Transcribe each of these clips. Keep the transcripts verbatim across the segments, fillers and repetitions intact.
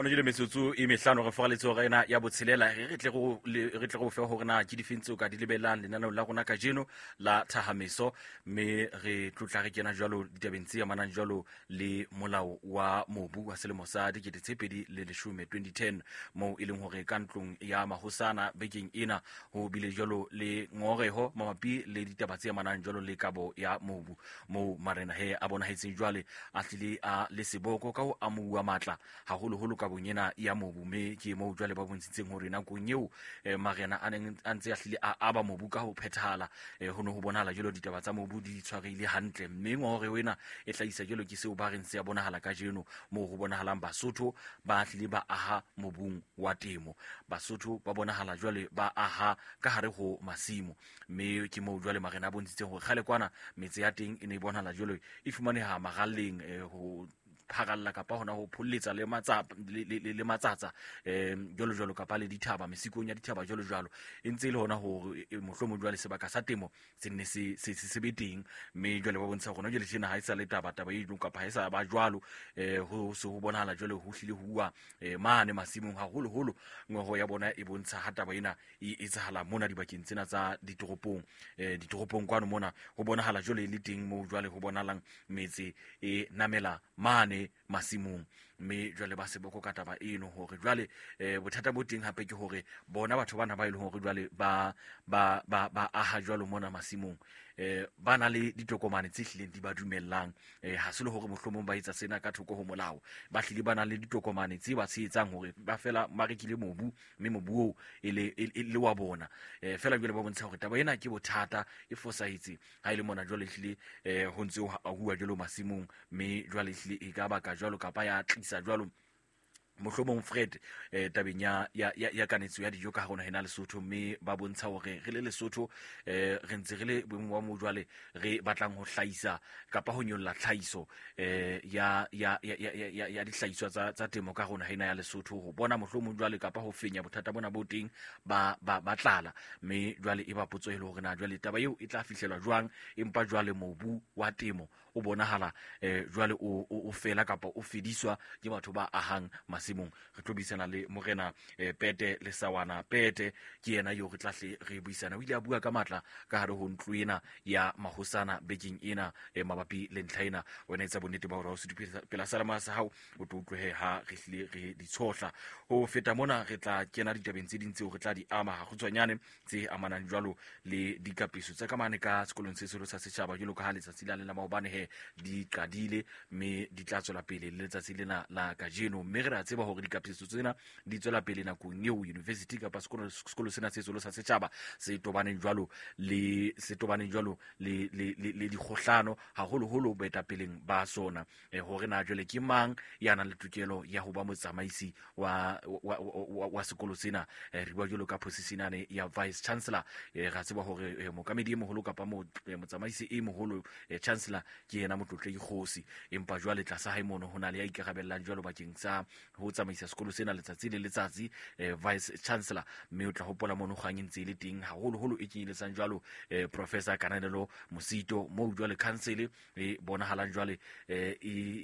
Ona jile metsotso e mehlano re fogaletso ga ena ya botshelela re tle go re tle go fe go rena ke difentse o ka di lebelang lenaneo la gona ka jeno la Thahamiso mme re tlotla re kena jwalo ditabentse ya manang jwalo le molao wa mobu wa selemo sa dikete le leshome twenty ten mo e leng hore ka ntlong ya mahosana bekeng ena ho bile jwalo le ngoreho mabapi le ditabatse ya manang jwalo le kabo ya mobu mo marena he a bona hetseng jwale a tlile a le seboko ka ho amua matla haholo holo ka bonyena ya mobu me ke mo jwale ba bontshitseng hore nakong eo eh, marena a neng a ntse a hlile a aba mobu ka ho phethahala eh, ho no ho bonahala jwalo ditaba tsa mobu di tshwarehile hantle mme ngore wena e tlhaisa jwalo ke seo ba reng se ya bonahala ka jeno mo ho bonahalang Basotho ba hlile ba aha mobung wa temo. Basotho ba bonahala jwale ba aha ka hare ho masimo mme ke mo jwale marena a bontshitseng hore khale kwana metse ya teng e ne bonahala jwalo e fumaneha magalleng eh, ho phagalla kapa hona ho phulletsa le matsapa le, le, le matsatsa eh jolo jolo kapa le dithaba mesikong ya dithaba jolo jolo e ntse le hona ho mohlomo jwale sebaka sa temo se ne se se se beteng mme jwale ba bontsha gona jwale tjena ha isa le taba taba e ka pa isa ba jwalo eh ho se ho bonahala jwale ho hlile ho bua eh mane masimong haholo holo ngwaho ya bona e bontsha ha taba ena e etsahala mona dibakeng tsena tsa ditoropong eh ditoropong kwano mona ho bonahala jwale le teng mo jwale ho bonalang metse e namela mane masimong mme jwale ba seboko ka taba eno hore jwale eh bothata bo teng hape ke hore bona batho bana ba ile hore jwale ba ba ba ba aha jwalo mona masimong eh bana le ditokomane tse hlileng di ba dumellang eh ha se le hore mohlomong ba etsa sena ka thoko ho molao ba hlile bana le ditokomane tse ba tsetsang hore ba fela marekile mobu mme mobu o ile le wa bona eh fela jwale ba bontsha hore taba ena ke bothata e fosahetse ha ile mona jwale hlile eh ho ntse ho hua jwalo masimong mme jwale hlile e ka ba ka jwalo kapa ya tlisa jwalo mohlomong Fred eh tabeng ya ya ya kanetso ya dijo ka hona hena Lesotho mme ba bontsha hore re le Lesotho eh re ntse re le boemo wa mo jwale re batlang ho hlaisa kapa ho nyolla tlhaiso eh ya ya ya ya ya dihlaiswa tsa tsa temo ka hona hena ya Lesotho ho bona mohlomong jwale kapa ho fenya bothata bona bo teng ba ba batlala mme jwale e ba potso e le hore na jwale taba eo e tla fihlelwa jwang empa jwale mobu wa temo o bonahala eh jwale o o fela kapa o fediswa ke batho ba ahang masimong re tobisana le morena eh, Pete le Sawana Pete ke yena yo re tlahle re buisana o ile a bua ka matla ka hare ho ntlo ena ya mahosana bekeng ena eh, mabapi le ntlhaina wena etsa bonnete ba hore o se pela salama sa hao o totlohe ha re hlile re di tshohla ho feta mona re tla kena ditabeng tse dintse re tla di ama ha kgutshwanyane tse amanang jwalo le dikapiso tsa kamane ka sekolong se selo sa setjhaba jwalo ka ha letsatsi la lena maobane he di qadile mme di tla tswela pele le letsatsi lena la kajeno mme re ra tseba hore dikapiso tsena di tswela pele nakong eo university kapa sekolo sekolo sena se selo sa setjhaba se tobaneng jwalo le se tobaneng jwalo le le le dikgohlano haholo holo boetapeleng ba sona eh, hore na jwale ke mang ya nang le tokelo ya ho ba motsamaisi wa wa, wa, wa sekolo sena eh, re bua jwalo ka positionane ya vice chancellor eh, ra tseba hore eh, mokamedi e moholo kapa mo eh, motsamaisi e moholo eh, chancellor ke yena motlotlei kgosi empa jwale tlasa hae mono hona le ya ikarabellang jwalo bakeng sa ho tsamaisa sekolo sena letsatsi le letsatsi eh, vice chancellor mme o tla hopola mono kgang ntse le teng haholo holo e kenyeletsang jwalo eh, professor Kananelo Mosito mo jwale council e bonahalang jwale eh,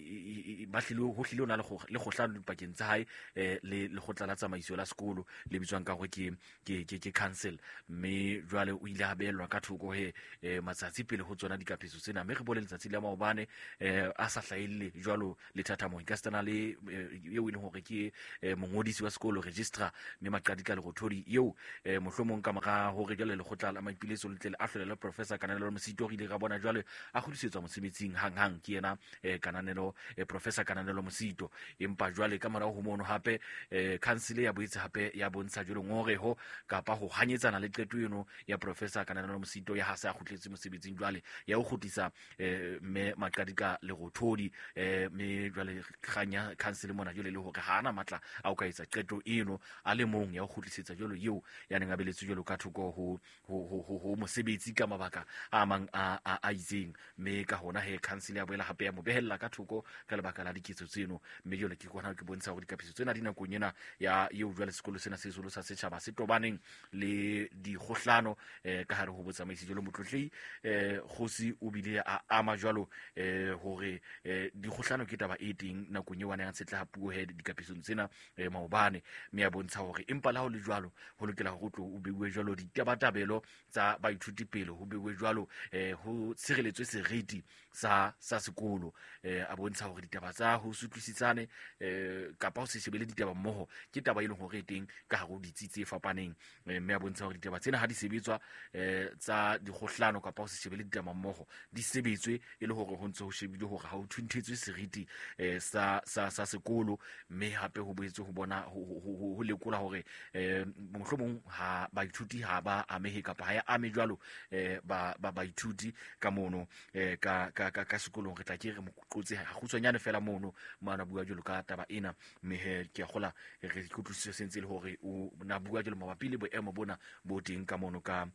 e ba hlile ho hlile ona le le kgohlano dipakeng tsa hae eh, le le khotla la tsamaiso la sekolo le bitswang ka hore ke ke ke council mme jwale o ile a belwa ka thoko he eh, matsatsi pele ho tsona dikapiso tsena mme re bole letsatsi la maobane eh, a sa hlaile jwalo le thatamo ka stana le eo e leng hore ke eh, mongodisi wa sekolo registrar mme maqadika le rothodi eo eh, mohlomong ka mora hore jwale le khotla la maipiletso le tle le ahlole le professor Kananelo Mosito rile ga bona jwale a kgodisetswa mosebetsing hang hang ke yena eh, Kananelo eh, professor Kananelo Mosito empa jwale ka mora ho mono hape eh, council ya boetse hape ya bontsha jwalo ngoreho kapa ho hanyetsana le qeto eno ya professor Kananelo Mosito ya ha sa khutletse mosebetsing jwale ya ho khutisa eh, me maqadika le rothodi eh, me jwale khanya council mona jwale le hore hana matla a o ka etsa qeto eno a le mong ya ho khutlisetsa jwalo eo ya neng a beletse jwalo ka thoko ho ho ho ho mosebetsi ka mabaka a mang a a itseng mme ka hona he council ya boela hape ya mo behella ka thoko ka lebaka la diketso tseno mme jwale ke kgona ke bontsha hore dikapiso tsena di nakong ena ya eo jwale sekolo sena se solo sa setjhaba se tobaneng le dikgohlano eh, ka hare ho botsamaisi jwalo motlotlei eh, kgosi o bile a ama jwalo eh, hore eh, dikgohlano ke taba e teng nakong eo a neng a setla ha puo he dikapisong tsena eh, maobane, mme ya bontsha hore empa la ho le jwalo ho lokela ho tlo o beuwe jwalo ditabatabelo tsa baithuti pele ho beuwe jwalo eh, ho tshireletswe seriti sa sa sekolo eh, a bontsha hore ditaba tsa ho sutlisitsane eh, kapa ho se shebele ditaba mmoho ke taba e leng hore e teng ka hare ho ditsi tse fapaneng, mme a bontsha hore ditaba tsena ha di sebetswa eh, tsa dikgohlano kapa ho se shebele ditaba mmoho di sebetswe e le hore ho ntse ho shebile hore ha ho thunthetswe seriti eh, sa sa sa sekolo, mme hape ho boetse ho bona ho, ho, ho, ho lekola hore eh, mohlomong ha baithuti ha ba amehe kapa ha ya ame jwalo eh, ba ba baithuti ka mono eh, ka ka ka, ka sekolong. Re tla ke re moqotse ha kgutshwanyane fela mono mana bua jwalo ka taba ena, mme he ke a gola re ikutlwisisa sentse le hore o na bua jwalo mabapi le boemo bona bo teng ka mono ka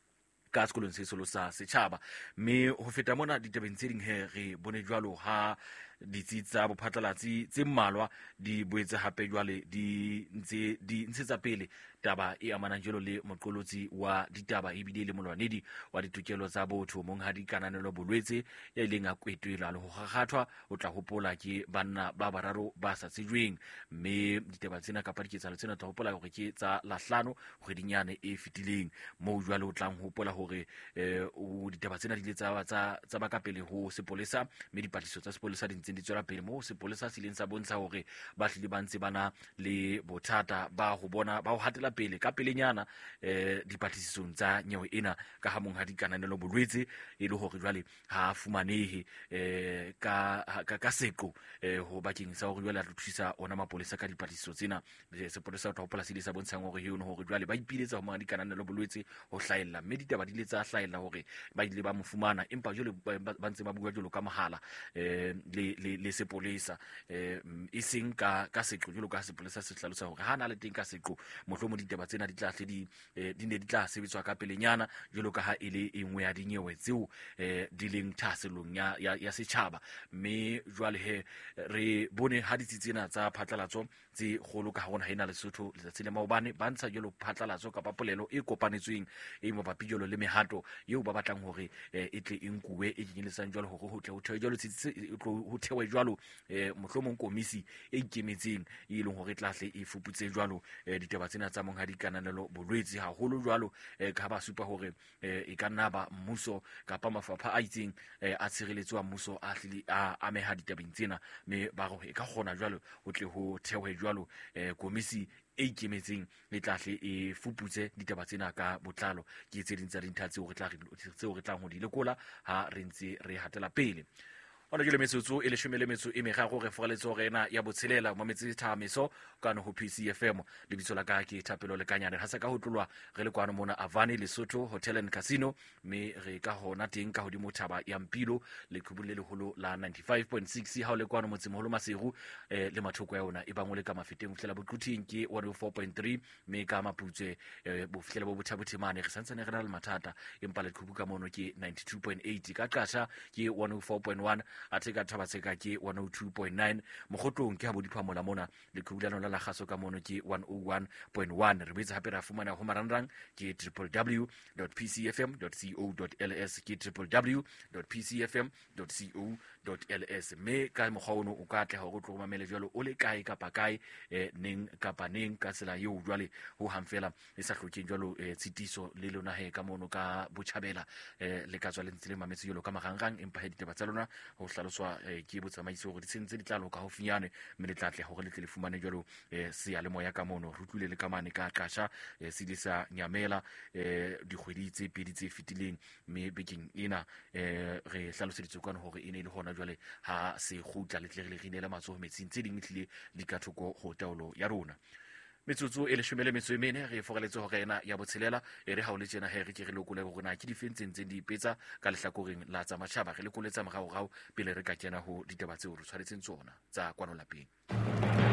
ka sekolong se solo sa setjhaba. Mme ho feta mona ditabeng tse ding he re bone jwalo ha ditsi tsa bophatlalatsi tse mmalwa di boetse hape jwale di ntse di ntshetsa pele taba e amanang jalo le moqolotsi wa ditaba ebile le molwanedi wa ditokelo tsa botho mong ha di kananelo bolwetse ya ileng a kwetela le ho gagathwa o tla hopola ke banna ba bararo ba sa tsejweng, mme ditaba tsena kapa diketsahalo tsena tla hopola hore ke tsa lahlano kgwedinyane e fetileng, moo jwale o tlang hopola hore eh, o ditaba tsena di le tsa tsa ba ka pele ho sepolesa, mme dipatlisiso tsa sepolesa di ntse di tswela pele moo sepolesa se leng sa bontsha hore ba hlile ba ntse bana le bothata ba ho bona ba ho hatela pele ka pelenyana eh, dipatlisisong tsa nyewe ena ka ha mong ha di kananelo bolwetse e le hore jwale ha fumanehe eh, ka, ka ka seqo eh, ho bakeng sa hore jwale a tlo thusa ona mapolesa ka dipatlisiso tsena. Sepolesa o tla hopola se le sa bontshang hore yeno hore jwale ba ipiletsa ho mga di kananelo bolwetse ho hlahella, mme ditaba di le tsa hlahella hore ba ile ba mo fumana empa jwale ba ntse ba bua jwalo ka mohala eh, le le le sepolesa eh, e seng ka ka seqo jwalo ka sepolesa se hlalosa hore ha na le teng ka seqo mohlomong ditaba tsena di tla hle di eh, di ne di tla sebetswa ka pelenyana jwalo ka ha e le engwe ya dinyewe tseo eh, di leng thaselong ya ya, ya setjhaba. Mme jwale he re bone ha ditsi tsena tsa phatlalatso tse kgolo ka hona ha ena Lesotho letsatsi le maobane ba ntsha jwalo phatlalatso kapa polelo e kopanetsweng e mabapi jwalo le mehato eo ba batlang hore eh, e tle e nkuwe e kenyeletsang jwalo hore ho tle ho thewe jwalo tsitse ho thewe jwalo eh, mohlomong komisi e ikemetseng e leng hore tlahle e fuputse jwalo eh, ditaba tsena tsa monga di kananelo bolwetse haholo jwalo eh, ka ba supa hore eh, e ka nna ba mmuso kapa mafapha a itseng eh, a tshireletswa mmuso a hlile a ameha ditabeng tsena, mme ba re e ka kgona jwalo ho tle ho thewe jwalo eh, komisi e ikemetseng e tlahle e fuputse ditaba tsena ka botlalo ke tse ding tsa dintlha tseo re tla tseo re tlang ho di lekola ha re ntse re hatela pele. Ona jule metsotso e leshome le metso e meraro re foreletso rena ya botshelela mo metsi thamiso kana ho P C F M le bitso la ka ke Thapelo le Kanyane ha se ka ho tlolwa re le kwana mona Avani Lesotho Hotel and Casino, me re ka hona teng ka hodimo thaba ya Mpilo le khubule le holo la ninety-five point six ha o le kwana motse moholo Maseru eh, le mathoko ya ona e bangole ka mafeteng flela botluting ke one oh four point three me ka maputswe eh, bo flela bo bothabothemane re santsane re na le mathata empa le khubuka mono ke ninety-two point eight ka qasha ke one oh four point one ate ka thabatseka ke one oh two point nine mogotong ke ha bodiphamola mona le khubulano la la gaso ka mono ke one oh one point one re betsa hape ra fumana ho marangrang ke w w w dot p c f m dot co dot l s ke w w w dot p c f m dot co dot l s me ka mogauno o ka tla go tlo mamele jwalo o le kae kapa kae eh, neng kapa neng ka tsela yo jwale ho hamfela e sa hlokeng jwalo eh, tshitiso le lona he ka mono ka botjhabela eh, le ka tswa le ntse le mametse jwalo ka marangrang empa he ditaba tsa lona ho hlaloswa eh, ke botsamaiso hore ditsentse di tla loka ho finyane mme le tlatle hore le tle le fumane jwalo eh, se ya le moya ka mono re tlile le kamane ka qasha eh, se di sa nyamela eh, dikgwedi tse pedi tse fitileng mme bekeng ena eh, re hlaloseditswe kana hore ene le hona jwale ha se khutla le tle re le rinela matsoho metsing tse ding tlile di ka thoko ho taolo ya rona. Metsotso e leshome le metso e mene re foreletso hore ena ya botshelela e re ha o le tjena he re ke re lokole hore na ke difentseng tse di ipetsa ka lehlakoreng la tsa matjhaba re lekoletsa morao rao pele re ka kena ho ditaba tseo re tshwaretseng tsona tsa kwano lapeng.